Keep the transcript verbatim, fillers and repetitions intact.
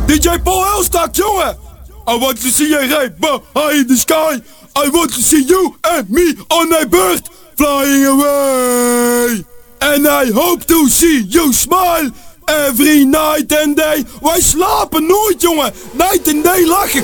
D J Paul Elstak, jongen! I want to see a rainbow high in the sky. I want to see you and me on a bird flying away. And I hope to see you smile every night and day. Wij slapen nooit, jongen. Night and day lachen.